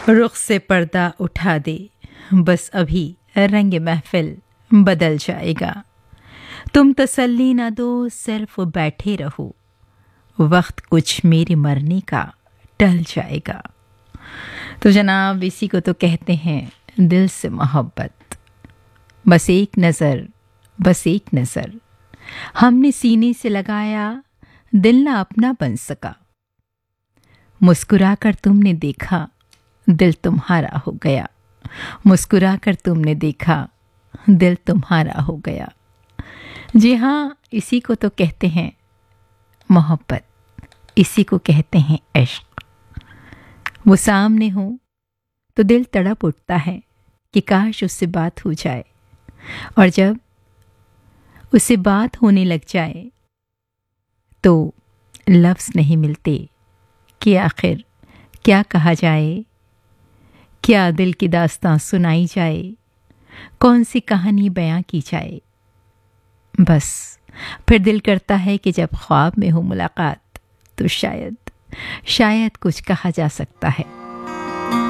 रुख से पर्दा उठा दे, बस अभी रंग महफिल बदल जाएगा। तुम तसल्ली ना दो, सिर्फ बैठे रहो, वक्त कुछ मेरे मरने का टल जाएगा। तो जनाब, इसी को तो कहते हैं दिल से मोहब्बत। बस एक नज़र, बस एक नज़र हमने सीने से लगाया, दिल ना अपना बन सका। मुस्कुरा कर तुमने देखा, दिल तुम्हारा हो गया। मुस्कुरा कर तुमने देखा, दिल तुम्हारा हो गया। जी हाँ, इसी को तो कहते हैं मोहब्बत, इसी को कहते हैं इश्क। वो सामने हो तो दिल तड़प उठता है कि काश उससे बात हो जाए, और जब उससे बात होने लग जाए तो लफ्ज़ नहीं मिलते कि आखिर क्या कहा जाए, क्या दिल की दास्तां सुनाई जाए, कौन सी कहानी बयां की जाए। बस फिर दिल करता है कि जब ख्वाब में हो मुलाकात तो शायद कुछ कहा जा सकता है।